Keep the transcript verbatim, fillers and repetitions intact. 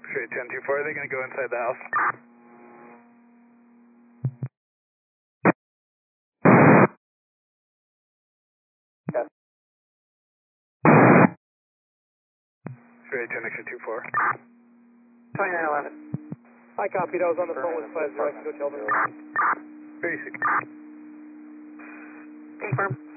Straight ten two four, are they going to go inside the house? Yes. Straight ten extra two four. twenty-nine eleven. I copied. I was on the phone with five zero. I can go tell them. Basic. Confirm.